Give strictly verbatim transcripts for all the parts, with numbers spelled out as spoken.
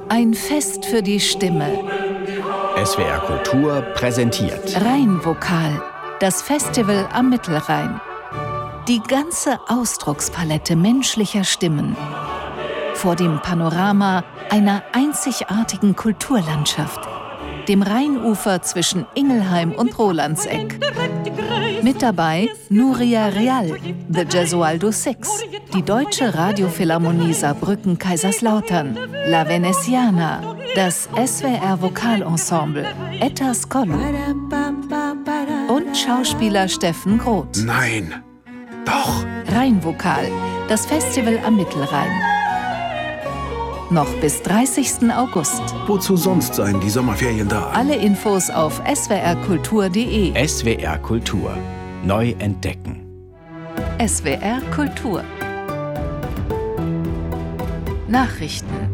Ein Fest für die Stimme. S W R Kultur präsentiert Rheinvokal, das Festival am Mittelrhein. Die ganze Ausdruckspalette menschlicher Stimmen. Vor dem Panorama einer einzigartigen Kulturlandschaft. Dem Rheinufer zwischen Ingelheim und Rolandseck. Mit dabei Nuria Real, The Gesualdo Six, die Deutsche Radiophilharmonie Saarbrücken-Kaiserslautern, La Veneziana, das S W R Vokalensemble, Etta Skollo und Schauspieler Steffen Groth. Nein, doch! Rheinvokal, das Festival am Mittelrhein. Noch bis dreißigsten August. Wozu sonst seien die Sommerferien da? Alle Infos auf s w r kultur punkt de. S W R Kultur. Neu entdecken. S W R Kultur. Nachrichten.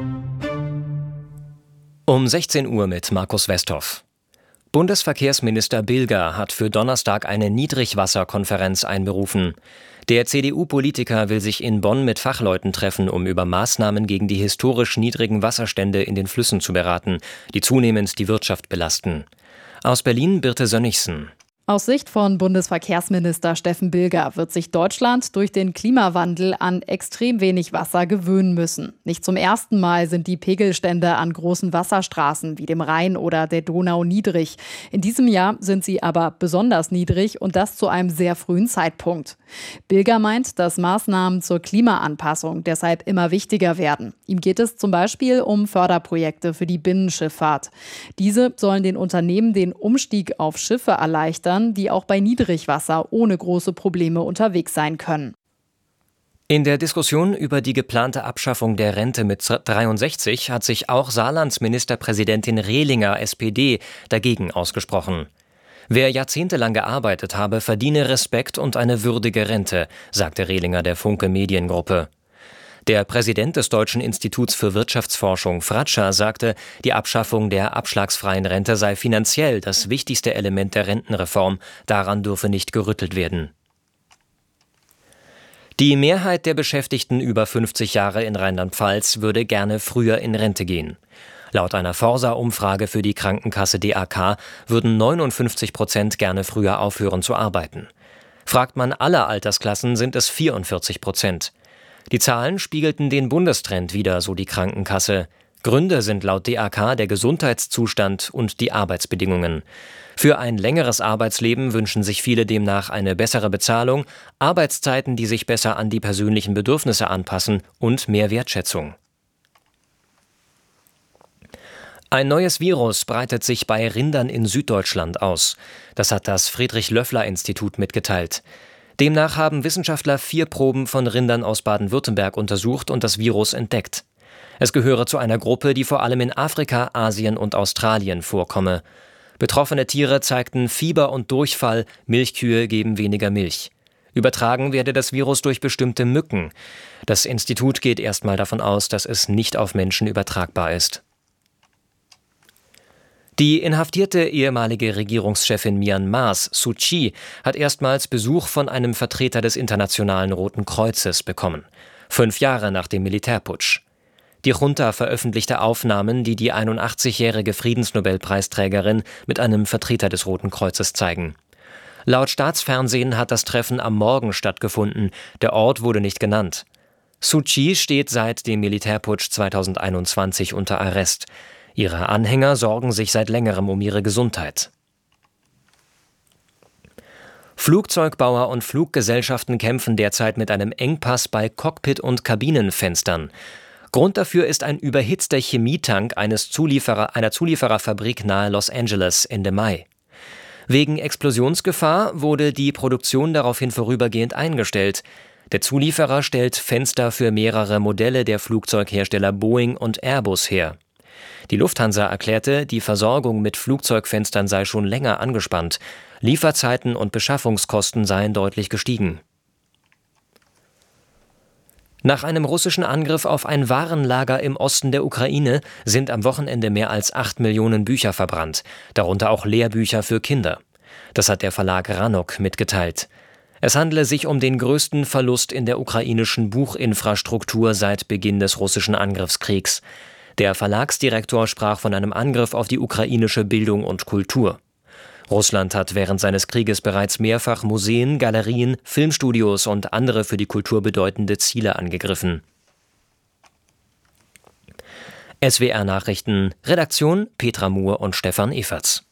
Um sechzehn Uhr mit Markus Westhoff. Bundesverkehrsminister Bilger hat für Donnerstag eine Niedrigwasserkonferenz einberufen. Der C D U-Politiker will sich in Bonn mit Fachleuten treffen, um über Maßnahmen gegen die historisch niedrigen Wasserstände in den Flüssen zu beraten, die zunehmend die Wirtschaft belasten. Aus Berlin Birte Sönnigsen. Aus Sicht von Bundesverkehrsminister Steffen Bilger wird sich Deutschland durch den Klimawandel an extrem wenig Wasser gewöhnen müssen. Nicht zum ersten Mal sind die Pegelstände an großen Wasserstraßen wie dem Rhein oder der Donau niedrig. In diesem Jahr sind sie aber besonders niedrig und das zu einem sehr frühen Zeitpunkt. Bilger meint, dass Maßnahmen zur Klimaanpassung deshalb immer wichtiger werden. Ihm geht es zum Beispiel um Förderprojekte für die Binnenschifffahrt. Diese sollen den Unternehmen den Umstieg auf Schiffe erleichtern, die auch bei Niedrigwasser ohne große Probleme unterwegs sein können. In der Diskussion über die geplante Abschaffung der Rente mit dreiundsechzig hat sich auch Saarlands Ministerpräsidentin Rehlinger, S P D, dagegen ausgesprochen. Wer jahrzehntelang gearbeitet habe, verdiene Respekt und eine würdige Rente, sagte Rehlinger der Funke Mediengruppe. Der Präsident des Deutschen Instituts für Wirtschaftsforschung, Fratscher, sagte, die Abschaffung der abschlagsfreien Rente sei finanziell das wichtigste Element der Rentenreform. Daran dürfe nicht gerüttelt werden. Die Mehrheit der Beschäftigten über fünfzig Jahre in Rheinland-Pfalz würde gerne früher in Rente gehen. Laut einer Forsa-Umfrage für die Krankenkasse D A K würden neunundfünfzig Prozent gerne früher aufhören zu arbeiten. Fragt man alle Altersklassen, sind es vierundvierzig Prozent. Die Zahlen spiegelten den Bundestrend wider, so die Krankenkasse. Gründe sind laut D A K der Gesundheitszustand und die Arbeitsbedingungen. Für ein längeres Arbeitsleben wünschen sich viele demnach eine bessere Bezahlung, Arbeitszeiten, die sich besser an die persönlichen Bedürfnisse anpassen und mehr Wertschätzung. Ein neues Virus breitet sich bei Rindern in Süddeutschland aus. Das hat das Friedrich-Löffler-Institut mitgeteilt. Demnach haben Wissenschaftler vier Proben von Rindern aus Baden-Württemberg untersucht und das Virus entdeckt. Es gehöre zu einer Gruppe, die vor allem in Afrika, Asien und Australien vorkomme. Betroffene Tiere zeigten Fieber und Durchfall, Milchkühe geben weniger Milch. Übertragen werde das Virus durch bestimmte Mücken. Das Institut geht erstmal davon aus, dass es nicht auf Menschen übertragbar ist. Die inhaftierte ehemalige Regierungschefin Myanmars, Suu Kyi, hat erstmals Besuch von einem Vertreter des Internationalen Roten Kreuzes bekommen. Fünf Jahre nach dem Militärputsch. Die Junta veröffentlichte Aufnahmen, die die einundachtzigjährige Friedensnobelpreisträgerin mit einem Vertreter des Roten Kreuzes zeigen. Laut Staatsfernsehen hat das Treffen am Morgen stattgefunden. Der Ort wurde nicht genannt. Suu Kyi steht seit dem Militärputsch zweitausendeinundzwanzig unter Arrest. Ihre Anhänger sorgen sich seit längerem um ihre Gesundheit. Flugzeugbauer und Fluggesellschaften kämpfen derzeit mit einem Engpass bei Cockpit- und Kabinenfenstern. Grund dafür ist ein überhitzter Chemietank eines Zulieferer, einer Zuliefererfabrik nahe Los Angeles Ende Mai. Wegen Explosionsgefahr wurde die Produktion daraufhin vorübergehend eingestellt. Der Zulieferer stellt Fenster für mehrere Modelle der Flugzeughersteller Boeing und Airbus her. Die Lufthansa erklärte, die Versorgung mit Flugzeugfenstern sei schon länger angespannt. Lieferzeiten und Beschaffungskosten seien deutlich gestiegen. Nach einem russischen Angriff auf ein Warenlager im Osten der Ukraine sind am Wochenende mehr als acht Millionen Bücher verbrannt, darunter auch Lehrbücher für Kinder. Das hat der Verlag Ranok mitgeteilt. Es handele sich um den größten Verlust in der ukrainischen Buchinfrastruktur seit Beginn des russischen Angriffskriegs. Der Verlagsdirektor sprach von einem Angriff auf die ukrainische Bildung und Kultur. Russland hat während seines Krieges bereits mehrfach Museen, Galerien, Filmstudios und andere für die Kultur bedeutende Ziele angegriffen. S W R Nachrichten, Redaktion Petra Muhr und Stefan Everts.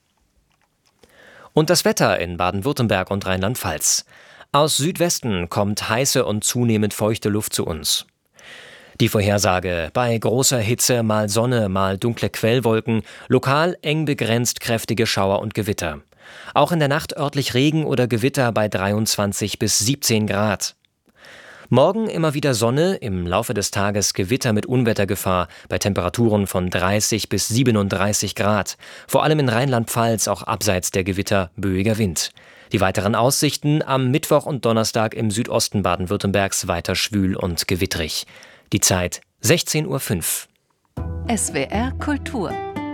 Und das Wetter in Baden-Württemberg und Rheinland-Pfalz. Aus Südwesten kommt heiße und zunehmend feuchte Luft zu uns. Die Vorhersage: bei großer Hitze mal Sonne, mal dunkle Quellwolken, lokal eng begrenzt kräftige Schauer und Gewitter. Auch in der Nacht örtlich Regen oder Gewitter bei dreiundzwanzig bis siebzehn Grad. Morgen immer wieder Sonne, im Laufe des Tages Gewitter mit Unwettergefahr bei Temperaturen von dreißig bis siebenunddreißig Grad. Vor allem in Rheinland-Pfalz, auch abseits der Gewitter, böiger Wind. Die weiteren Aussichten: am Mittwoch und Donnerstag im Südosten Baden-Württembergs weiter schwül und gewittrig. Die Zeit sechzehn Uhr fünf. S W R Kultur.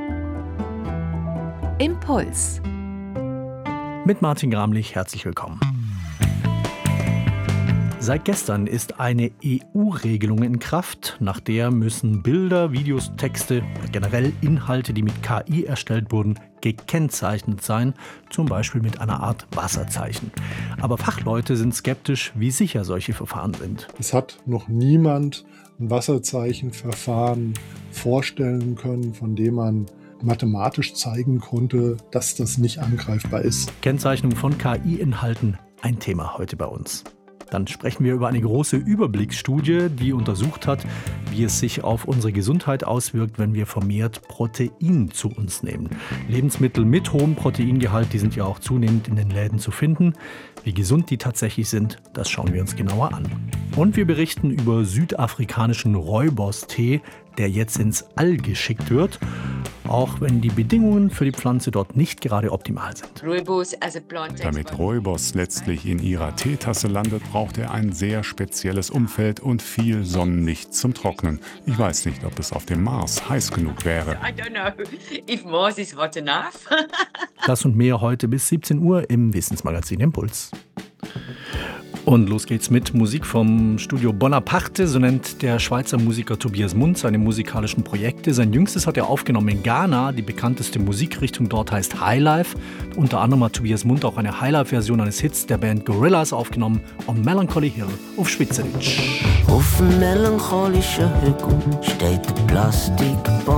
Impuls. Mit Martin Gramlich, herzlich willkommen. Seit gestern ist eine E U-Regelung in Kraft, nach der müssen Bilder, Videos, Texte, generell Inhalte, die mit K I erstellt wurden, gekennzeichnet sein, zum Beispiel mit einer Art Wasserzeichen. Aber Fachleute sind skeptisch, wie sicher solche Verfahren sind. Es hat noch niemand ein Wasserzeichenverfahren vorstellen können, von dem man mathematisch zeigen konnte, dass das nicht angreifbar ist. Kennzeichnung von K I-Inhalten, ein Thema heute bei uns. Dann sprechen wir über eine große Überblicksstudie, die untersucht hat, wie es sich auf unsere Gesundheit auswirkt, wenn wir vermehrt Protein zu uns nehmen. Lebensmittel mit hohem Proteingehalt, die sind ja auch zunehmend in den Läden zu finden. Wie gesund die tatsächlich sind, das schauen wir uns genauer an. Und wir berichten über südafrikanischen Rooibos-Tee, der jetzt ins All geschickt wird, auch wenn die Bedingungen für die Pflanze dort nicht gerade optimal sind. Damit Rooibos letztlich in ihrer Teetasse landet, braucht er ein sehr spezielles Umfeld und viel Sonnenlicht zum Trocknen. Ich weiß nicht, ob es auf dem Mars heiß genug wäre. Das und mehr heute bis siebzehn Uhr im Wissensmagazin Impuls. Und los geht's mit Musik vom Studio Bonaparte, so nennt der Schweizer Musiker Tobias Mundt seine musikalischen Projekte. Sein jüngstes hat er aufgenommen in Ghana, die bekannteste Musikrichtung dort heißt Highlife. Unter anderem hat Tobias Mundt auch eine Highlife-Version eines Hits der Band Gorillaz aufgenommen, On Melancholy Hill auf Schweizerdeutsch. Auf dem melancholischen Hügel steht der Plastikbahn.